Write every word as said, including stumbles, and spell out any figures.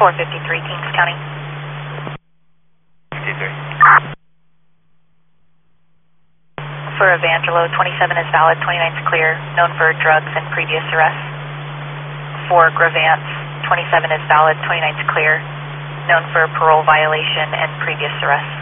four fifty-three, Kings County. fifty-three. For Evangelo, twenty-seven is valid, twenty-nine is clear, known for drugs and previous arrests. For Gravance, twenty-seven is valid, twenty-nine is clear, known for parole violation and previous arrests.